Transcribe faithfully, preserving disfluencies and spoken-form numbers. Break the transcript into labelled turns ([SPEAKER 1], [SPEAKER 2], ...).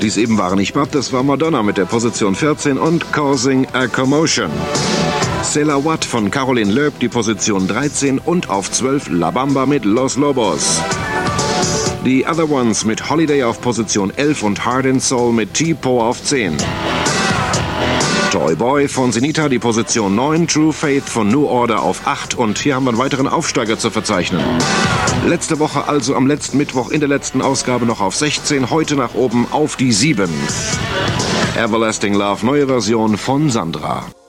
[SPEAKER 1] Dies eben waren nicht Bab, das war Madonna mit der Position vierzehn und Causing a Commotion. Cela Watt von Caroline Loeb die Position dreizehn und auf zwölf La Bamba mit Los Lobos. Die Other Ones mit Holiday auf Position elf und Heart and Soul mit T-Po auf zehn. Joy Boy von Senita die Position neun, True Faith von New Order auf acht und hier haben wir einen weiteren Aufsteiger zu verzeichnen. Letzte Woche also am letzten Mittwoch in der letzten Ausgabe noch auf sechzehn, heute nach oben auf die sieben. Everlasting Love, neue Version von Sandra.